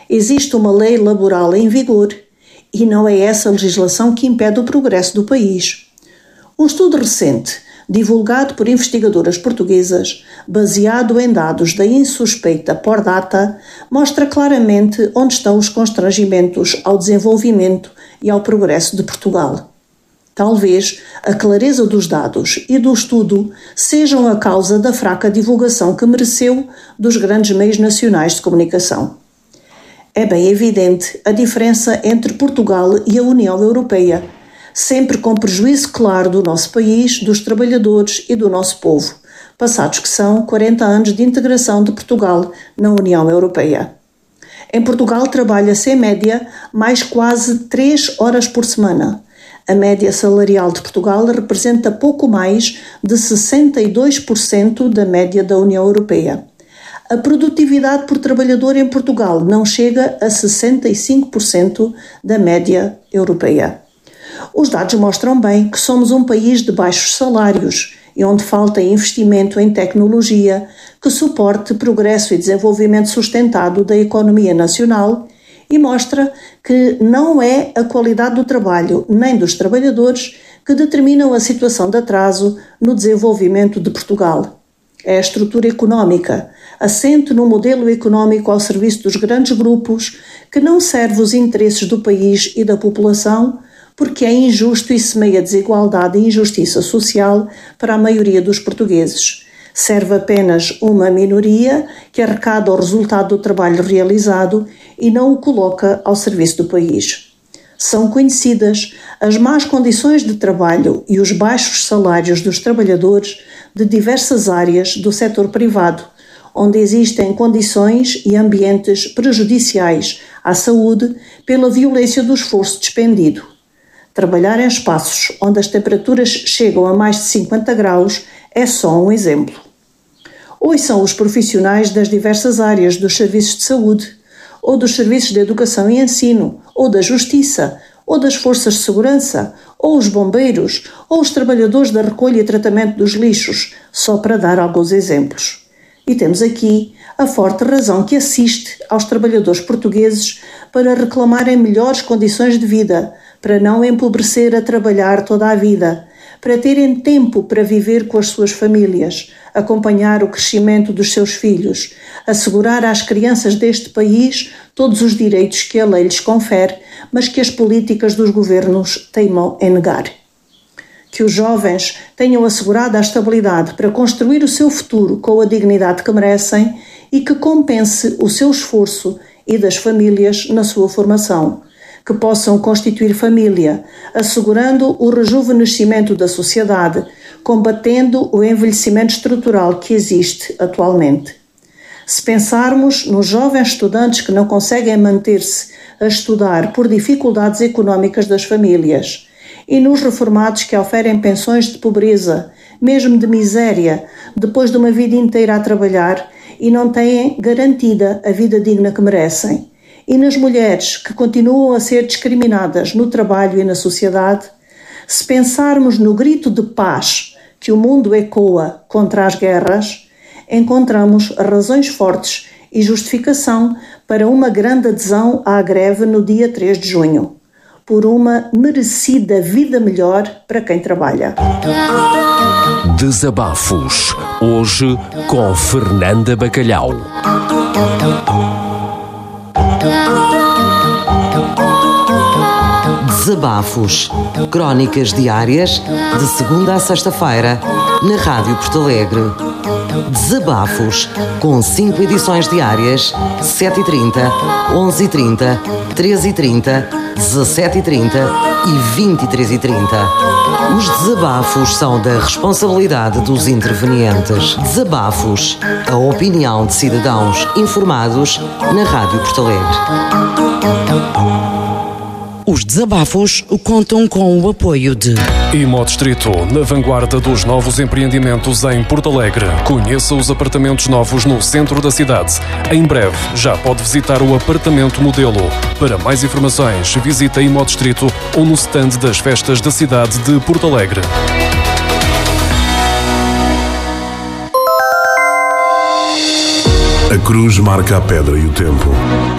Existe uma lei laboral em vigor e não é essa legislação que impede o progresso do país. Um estudo recente, divulgado por investigadoras portuguesas, baseado em dados da insuspeita Pordata, mostra claramente onde estão os constrangimentos ao desenvolvimento e ao progresso de Portugal. Talvez a clareza dos dados e do estudo sejam a causa da fraca divulgação que mereceu dos grandes meios nacionais de comunicação. É bem evidente a diferença entre Portugal e a União Europeia, sempre com prejuízo claro do nosso país, dos trabalhadores e do nosso povo, passados que são 40 anos de integração de Portugal na União Europeia. Em Portugal trabalha-se em média mais quase 3 horas por semana. A média salarial de Portugal representa pouco mais de 62% da média da União Europeia. A produtividade por trabalhador em Portugal não chega a 65% da média europeia. Os dados mostram bem que somos um país de baixos salários e onde falta investimento em tecnologia que suporte progresso e desenvolvimento sustentado da economia nacional e mostra que não é a qualidade do trabalho nem dos trabalhadores que determinam a situação de atraso no desenvolvimento de Portugal. É a estrutura económica, assente no modelo económico ao serviço dos grandes grupos, que não serve os interesses do país e da população, porque é injusto e semeia desigualdade e injustiça social para a maioria dos portugueses. Serve apenas uma minoria que arrecada o resultado do trabalho realizado e não o coloca ao serviço do país. São conhecidas as más condições de trabalho e os baixos salários dos trabalhadores de diversas áreas do setor privado, onde existem condições e ambientes prejudiciais à saúde pela violência do esforço despendido. Trabalhar em espaços onde as temperaturas chegam a mais de 50 graus é só um exemplo. Ouçam os profissionais das diversas áreas dos serviços de saúde, ou dos serviços de educação e ensino, ou da justiça, ou das forças de segurança, ou os bombeiros, ou os trabalhadores da recolha e tratamento dos lixos, só para dar alguns exemplos. E temos aqui a forte razão que assiste aos trabalhadores portugueses para reclamarem melhores condições de vida, para não empobrecer a trabalhar toda a vida, para terem tempo para viver com as suas famílias, acompanhar o crescimento dos seus filhos, assegurar às crianças deste país todos os direitos que a lei lhes confere, mas que as políticas dos governos teimam em negar. Que os jovens tenham assegurado a estabilidade para construir o seu futuro com a dignidade que merecem e que compense o seu esforço e das famílias na sua formação. Que possam constituir família, assegurando o rejuvenescimento da sociedade, combatendo o envelhecimento estrutural que existe atualmente. Se pensarmos nos jovens estudantes que não conseguem manter-se a estudar por dificuldades económicas das famílias, e nos reformados que oferem pensões de pobreza, mesmo de miséria, depois de uma vida inteira a trabalhar e não têm garantida a vida digna que merecem, e nas mulheres que continuam a ser discriminadas no trabalho e na sociedade, se pensarmos no grito de paz que o mundo ecoa contra as guerras, encontramos razões fortes e justificação para uma grande adesão à greve no dia 3 de junho, por uma merecida vida melhor para quem trabalha. Desabafos, hoje com Fernanda Bacalhau. Desabafos, crónicas diárias de segunda a sexta-feira na Rádio Porto Alegre. Desabafos, com 5 edições diárias, 7h30, 11h30, 13h30, 17h30 e 23h30. Os desabafos são da responsabilidade dos intervenientes. Desabafos, a opinião de cidadãos informados na Rádio Porto Alegre. Os desabafos contam com o apoio de Imodistrito, na vanguarda dos novos empreendimentos em Porto Alegre. Conheça os apartamentos novos no centro da cidade. Em breve, já pode visitar o apartamento modelo. Para mais informações, visite a Imodistrito ou no stand das festas da cidade de Porto Alegre. A cruz marca a pedra e o tempo.